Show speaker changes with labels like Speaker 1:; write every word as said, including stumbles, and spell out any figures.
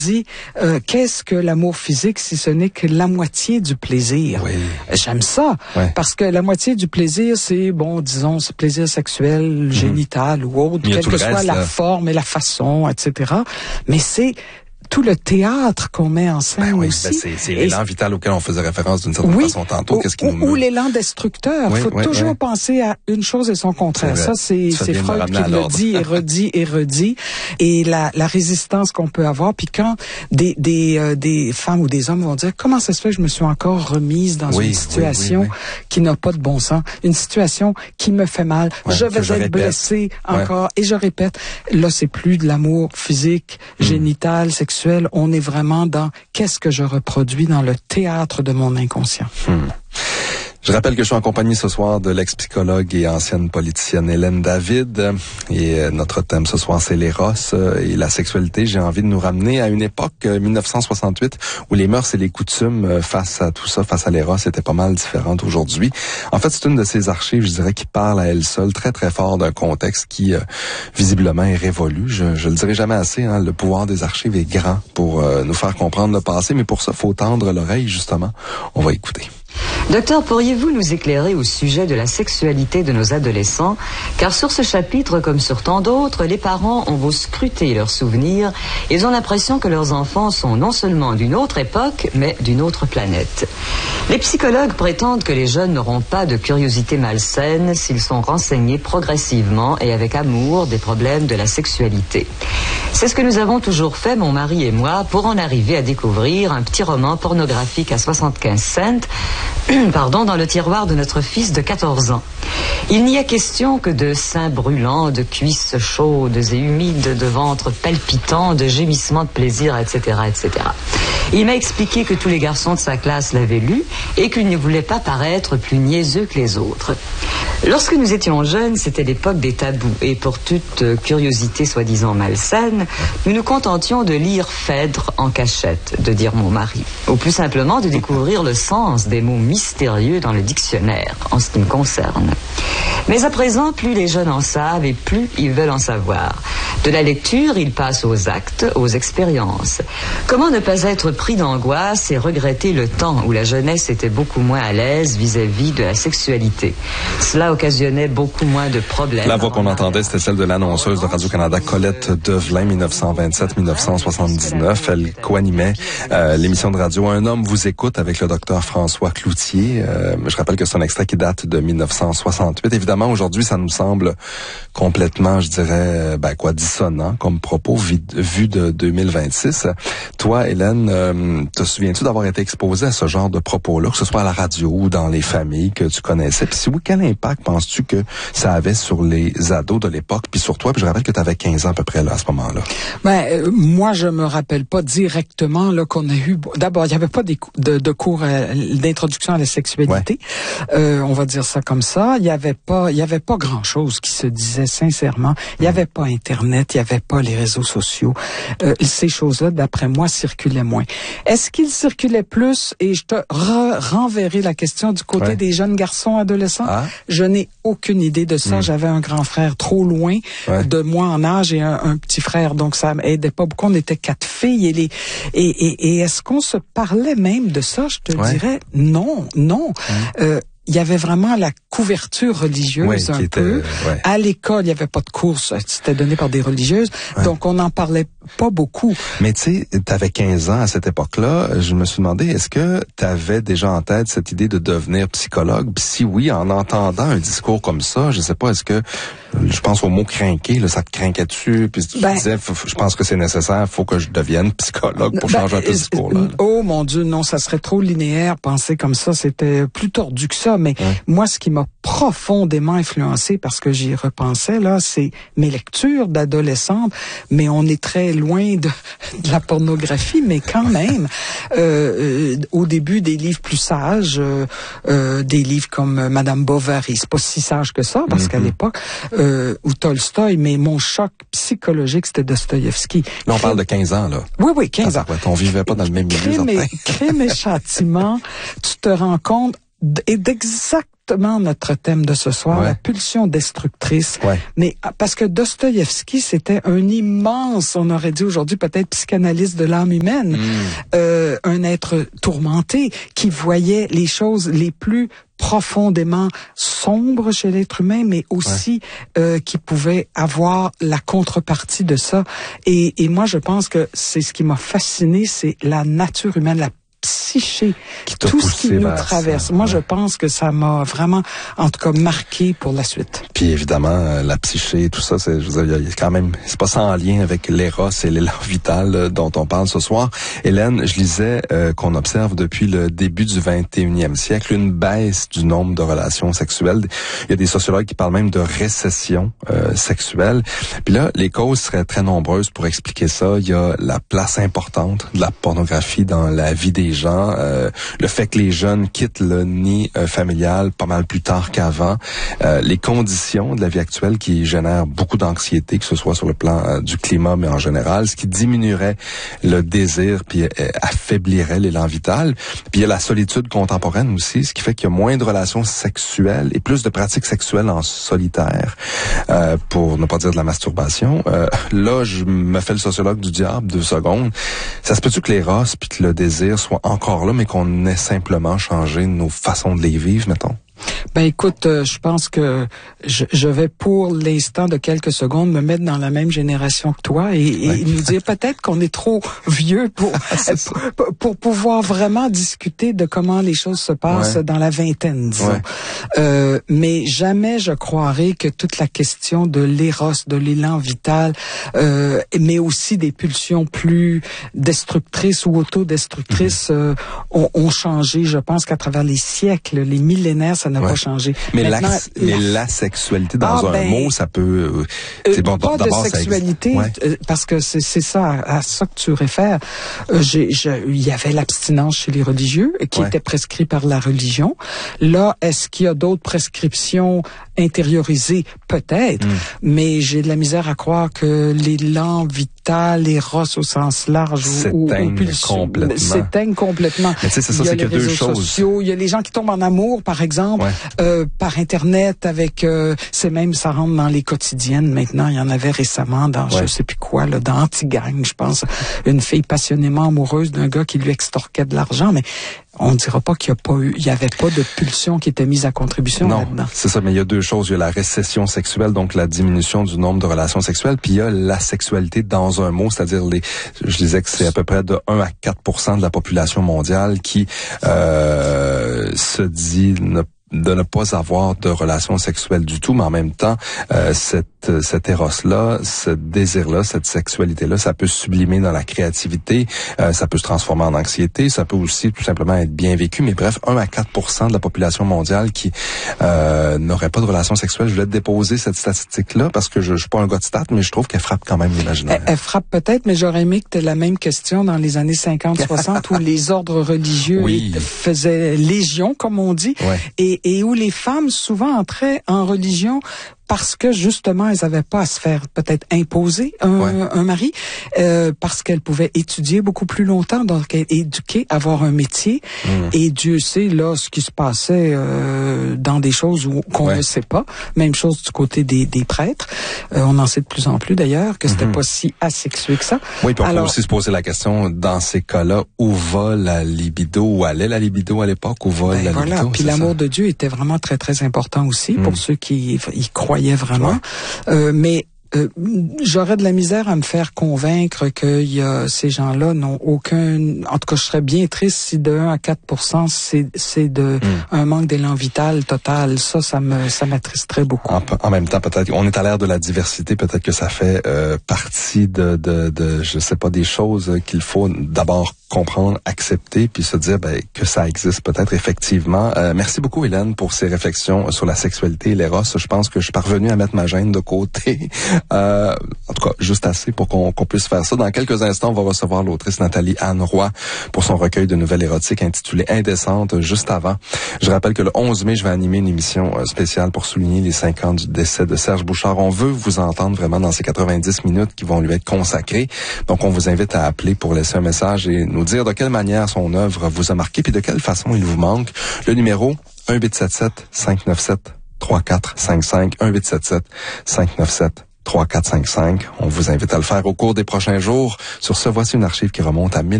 Speaker 1: dit, euh, qu'est-ce que l'amour physique si ce n'est que la moitié du plaisir?
Speaker 2: Oui.
Speaker 1: J'aime ça,
Speaker 2: ouais.
Speaker 1: parce que la moitié du plaisir, c'est, bon, disons, ce plaisir sexuel, mmh. génital ou autre, quelle que soit reste, la là. forme et la façon, et cetera. Mais c'est tout le théâtre qu'on met en scène
Speaker 2: ben oui,
Speaker 1: aussi.
Speaker 2: Ben c'est, c'est l'élan vital auquel on faisait référence d'une certaine
Speaker 1: oui,
Speaker 2: façon tantôt.
Speaker 1: Ou,
Speaker 2: Qu'est-ce qui nous
Speaker 1: ou, ou l'élan destructeur. Il oui, faut oui, toujours oui. penser à une chose et son contraire. C'est ça, c'est, c'est Freud qui le dit et redit et redit. Et la, la résistance qu'on peut avoir. Puis quand des, des, euh, des femmes ou des hommes vont dire, comment ça se fait que je me suis encore remise dans oui, une situation oui, oui, oui. qui n'a pas de bon sens, une situation qui me fait mal, ouais, je vais être blessée encore. Ouais. Et je répète, là, c'est plus de l'amour physique, mmh. génital, sexuel. On est vraiment dans qu'est-ce que je reproduis dans le théâtre de mon inconscient.
Speaker 2: Hmm. Je rappelle que je suis en compagnie ce soir de l'ex-psychologue et ancienne politicienne Hélène David. Et notre thème ce soir, c'est l'éros et la sexualité. J'ai envie de nous ramener à une époque, dix-neuf cent soixante-huit, où les mœurs et les coutumes face à tout ça, face à l'éros, étaient pas mal différentes aujourd'hui. En fait, c'est une de ces archives, je dirais, qui parle à elle seule très, très fort d'un contexte qui, euh, visiblement, est révolu. Je, je le dirai jamais assez, hein, le pouvoir des archives est grand pour euh, nous faire comprendre le passé, mais pour ça, faut tendre l'oreille, justement. On va écouter.
Speaker 3: Docteur, pourriez-vous nous éclairer au sujet de la sexualité de nos adolescents? Car sur ce chapitre, comme sur tant d'autres, les parents ont beau scruter leurs souvenirs, ils ont l'impression que leurs enfants sont non seulement d'une autre époque, mais d'une autre planète. Les psychologues prétendent que les jeunes n'auront pas de curiosité malsaine s'ils sont renseignés progressivement et avec amour des problèmes de la sexualité. C'est ce que nous avons toujours fait, mon mari et moi, pour en arriver à découvrir un petit roman pornographique à soixante-quinze cents, pardon, dans le tiroir de notre fils de quatorze ans. Il n'y a question que de seins brûlants, de cuisses chaudes et humides, de ventre palpitant, de gémissements de plaisir, et cetera, et cetera. Il m'a expliqué que tous les garçons de sa classe l'avaient lu et qu'il ne voulait pas paraître plus niaiseux que les autres. Lorsque nous étions jeunes, c'était l'époque des tabous et pour toute curiosité soi-disant malsaine, nous nous contentions de lire Phèdre en cachette, de dire mon mari, ou plus simplement de découvrir le sens des mots mystérieux dans le dictionnaire, en ce qui me concerne. Mais à présent, plus les jeunes en savent et plus ils veulent en savoir. De la lecture, ils passent aux actes, aux expériences. Comment ne pas être pris d'angoisse et regretter le temps où la jeunesse était beaucoup moins à l'aise vis-à-vis de la sexualité? Cela occasionnait beaucoup moins de problèmes.
Speaker 2: La voix qu'on entendait, c'était celle de l'annonceuse de Radio-Canada, Colette Develin, dix-neuf cent vingt-sept à dix-neuf cent soixante-dix-neuf. Elle co-animait euh, l'émission de radio Un homme vous écoute avec le docteur François Cloutier. Euh, je rappelle que c'est un extrait qui date de dix-neuf cent soixante-huit. Évidemment, aujourd'hui, ça nous semble complètement, je dirais, ben quoi, dissonant comme propos vu, vu de deux mille vingt-six. Toi, Hélène, euh, te souviens-tu d'avoir été exposée à ce genre de propos-là, que ce soit à la radio ou dans les familles que tu connaissais? Puis si oui, quel impact penses-tu que ça avait sur les ados de l'époque, puis sur toi? Puis je rappelle que tu avais quinze ans à peu près là à ce moment-là.
Speaker 1: Ben euh, moi, je me rappelle pas directement là qu'on a eu. D'abord, il y avait pas des cou- de, de cours euh, d'introduction à la sexualité. Ouais. Euh, on va dire ça comme ça. Il y avait pas, il y avait pas grand-chose qui se disait sincèrement. Il y avait pas Internet, il y avait pas les réseaux sociaux. Euh, ces choses-là, d'après moi, circulaient moins. Est-ce qu'ils circulaient plus? Et je te re- renverrai la question du côté ouais. des jeunes garçons adolescents. Ah. Je n'ai aucune idée de ça. Mmh. J'avais un grand frère trop loin ouais. de moi en âge et un, un petit frère, donc ça m'aidait pas beaucoup. On était quatre filles et les et et, et est-ce qu'on se parlait même de ça? Je te ouais. dirais non, non. Mmh. Euh, il y avait vraiment la couverture religieuse oui, un était, peu. Ouais. À l'école, il y avait pas de cours, c'était donné par des religieuses, ouais. donc on n'en parlait pas beaucoup.
Speaker 2: Mais tu sais, t'avais quinze ans à cette époque-là, je me suis demandé, est-ce que t'avais déjà en tête cette idée de devenir psychologue? Puis si oui, en entendant un discours comme ça, je sais pas, est-ce que, je pense au mot crinquer, là, ça te crinquait dessus, puis tu ben, disais, je pense que c'est nécessaire, faut que je devienne psychologue pour ben, changer un peu ce discours-là.
Speaker 1: Oh mon Dieu, non, ça serait trop linéaire, penser comme ça, c'était plus tordu que ça. Mais ouais. moi, ce qui m'a profondément influencé, parce que j'y repensais, là, c'est mes lectures d'adolescente, mais on est très loin de, de la pornographie, mais quand même, euh, euh, au début, des livres plus sages, euh, euh, des livres comme Madame Bovary, c'est pas si sage que ça, parce mm-hmm. qu'à l'époque, euh, ou Tolstoï, mais mon choc psychologique, c'était Dostoïevski.
Speaker 2: Là, on parle de quinze ans, là.
Speaker 1: Oui, oui, quinze ans.
Speaker 2: Ah, ouais, on vivait pas dans le même milieu.
Speaker 1: Crime et, crime et châtiment, tu te rends compte, est d'exactement notre thème de ce soir, ouais. La pulsion destructrice.
Speaker 2: Ouais.
Speaker 1: Mais parce que Dostoïevski, c'était un immense, on aurait dit aujourd'hui peut-être psychanalyste de l'âme humaine, mm. euh, un être tourmenté qui voyait les choses les plus profondément sombres chez l'être humain, mais aussi ouais. euh, qui pouvait avoir la contrepartie de ça. Et, et moi, je pense que c'est ce qui m'a fasciné, c'est la nature humaine, la psyché, tout ce qui nous traverse. Ça. Moi, ouais. je pense que ça m'a vraiment, en tout cas, marqué pour la suite.
Speaker 2: Puis évidemment, euh, la psyché, tout ça, c'est, je veux dire, il y a quand même, c'est pas sans lien avec l'éros et l'élan vital euh, dont on parle ce soir. Hélène, je lisais euh, qu'on observe depuis le début du vingt et unième siècle une baisse du nombre de relations sexuelles. Il y a des sociologues qui parlent même de récession euh, sexuelle. Puis là, les causes seraient très nombreuses pour expliquer ça. Il y a la place importante de la pornographie dans la vie des gens, euh, le fait que les jeunes quittent le nid euh, familial pas mal plus tard qu'avant, euh, les conditions de la vie actuelle qui génèrent beaucoup d'anxiété, que ce soit sur le plan euh, du climat, mais en général, ce qui diminuerait le désir puis euh, affaiblirait l'élan vital. Puis il y a la solitude contemporaine aussi, ce qui fait qu'il y a moins de relations sexuelles et plus de pratiques sexuelles en solitaire, euh, pour ne pas dire de la masturbation. Euh, là, je me fais le sociologue du diable deux secondes. Ça se peut-tu que l'éros puis que le désir soient encore là, mais qu'on ait simplement changé nos façons de les vivre, mettons?
Speaker 1: Ben écoute, euh, je pense que je, je vais pour l'instant de quelques secondes me mettre dans la même génération que toi et, et oui. nous dire peut-être qu'on est trop vieux pour, pour pour pouvoir vraiment discuter de comment les choses se passent ouais. dans la vingtaine, disons. Ouais. Euh, mais jamais je croirais que toute la question de l'éros, de l'élan vital, euh, mais aussi des pulsions plus destructrices ou autodestructrices mm-hmm. euh, ont, ont changé. Je pense qu'à travers les siècles, les millénaires, ça n'a ouais. pas changé.
Speaker 2: Mais, la, mais la sexualité dans ah, un ben, mot, ça peut... Euh, c'est bon,
Speaker 1: pas
Speaker 2: d'abord,
Speaker 1: de sexualité,
Speaker 2: ouais.
Speaker 1: euh, parce que c'est, c'est ça, à, à ça que tu réfères. Euh, j'ai, j'ai, il y avait l'abstinence chez les religieux, qui ouais. était prescrit par la religion. Là, est-ce qu'il y a d'autres prescriptions intériorisées? Peut-être, mm. mais j'ai de la misère à croire que l'élan vital, l'éros au sens large,
Speaker 2: s'éteignent complètement.
Speaker 1: S'éteignent complètement.
Speaker 2: Mais tu sais, c'est ça, c'est que deux choses.
Speaker 1: Sociaux, il y a les gens qui tombent en amour, par exemple, ouais. euh, par Internet, avec, euh, c'est même, ça rentre dans les quotidiennes maintenant. Il y en avait récemment dans, ouais. je sais plus quoi, là, dans Anti-Gang, je pense, une fille passionnément amoureuse d'un gars qui lui extorquait de l'argent, mais on ne dira pas qu'il n'y a pas eu, il y avait pas de pulsion qui était mise à contribution
Speaker 2: non,
Speaker 1: là-dedans.
Speaker 2: C'est ça, mais il y a deux choses. Il y a la récession sexuelle, donc la diminution du nombre de relations sexuelles, puis il y a la sexualité dans un mot, c'est-à-dire les, je disais que c'est à peu près de un à quatre pour cent de la population mondiale qui euh, se dit ne de ne pas avoir de relations sexuelles du tout, mais en même temps, euh, cette, cet éros-là, ce désir-là, cette sexualité-là, ça peut sublimer dans la créativité, euh, ça peut se transformer en anxiété, ça peut aussi tout simplement être bien vécu, mais bref, un à quatre pour cent de la population mondiale qui euh, n'aurait pas de relations sexuelles. Je voulais te déposer cette statistique-là parce que je, je suis pas un gars de stats, mais je trouve qu'elle frappe quand même l'imaginaire.
Speaker 1: Elle, elle frappe peut-être, mais j'aurais aimé que tu aies la même question dans les années cinquante soixante où les ordres religieux
Speaker 2: oui.
Speaker 1: faisaient légion, comme on dit,
Speaker 2: ouais.
Speaker 1: et et où les femmes souvent entraient en religion parce que justement elles n'avaient pas à se faire peut-être imposer un, ouais. un mari, euh, parce qu'elles pouvaient étudier beaucoup plus longtemps, donc éduquer, avoir un métier. Mmh. Et Dieu sait là ce qui se passait euh, dans des choses où qu'on ouais. ne sait pas. Même chose du côté des, des prêtres. Euh, on en sait de plus en plus d'ailleurs que c'était mmh. pas si asexué que ça.
Speaker 2: Oui, puis on
Speaker 1: Alors,
Speaker 2: peut aussi se poser la question dans ces cas-là, où va la libido, où allait la libido à l'époque, où va
Speaker 1: ben
Speaker 2: la
Speaker 1: voilà.
Speaker 2: libido.
Speaker 1: Puis l'amour ça? de Dieu était vraiment très très important aussi mmh. pour ceux qui y croyaient vraiment. Ouais. Euh, mais euh, j'aurais de la misère à me faire convaincre que y a, ces gens-là n'ont aucun... En tout cas, je serais bien triste si de un à quatre pour cent, c'est, c'est de mm. un manque d'élan vital total. Ça, ça me ça m'attristerait beaucoup.
Speaker 2: En, en même temps, peut-être, on est à l'ère de la diversité, peut-être que ça fait euh, partie de, de, de, je sais pas, des choses qu'il faut d'abord comprendre, accepter, puis se dire ben, que ça existe peut-être effectivement. Euh, merci beaucoup, Hélène, pour ces réflexions sur la sexualité et l'éros. Je pense que je suis parvenu à mettre ma gêne de côté. Euh, en tout cas, juste assez pour qu'on, qu'on puisse faire ça. Dans quelques instants, on va recevoir l'autrice Nathalie Anne Roy pour son recueil de nouvelles érotiques intitulé Indécente, juste avant. Je rappelle que le onze mai, je vais animer une émission spéciale pour souligner les cinq ans du décès de Serge Bouchard. On veut vous entendre vraiment dans ces quatre-vingt-dix minutes qui vont lui être consacrées. Donc, on vous invite à appeler pour laisser un message et nous dire de quelle manière son œuvre vous a marqué puis de quelle façon il vous manque. Le numéro un huit sept sept, cinq neuf sept, trois quatre cinq cinq, un huit sept sept, cinq neuf sept, trois quatre cinq cinq. On vous invite à le faire au cours des prochains jours. Sur ce, voici une archive qui remonte à mille